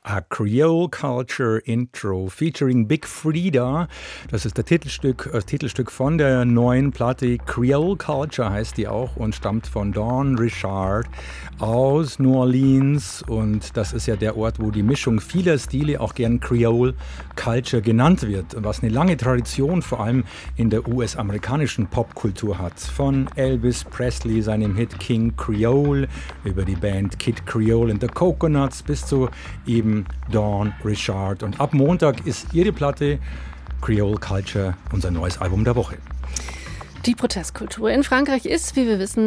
A Creole Culture Intro featuring Big Freedia. Das ist das Titelstück von der neuen Platte. Creole Culture heißt die auch und stammt von Dawn Richard aus New Orleans. Und das ist ja der Ort, wo die Mischung vieler Stile auch gern Creole Culture genannt wird. Was eine lange Tradition vor allem in der US-amerikanischen Popkultur hat. Von Elvis Presley, seinem Hit King Creole, über die Band Kid Creole and the Coconuts bis zu eben Dawn Richard. Und ab Montag ist ihre Platte Creole Culture unser neues Album der Woche. Die Protestkultur in Frankreich ist, wie wir wissen,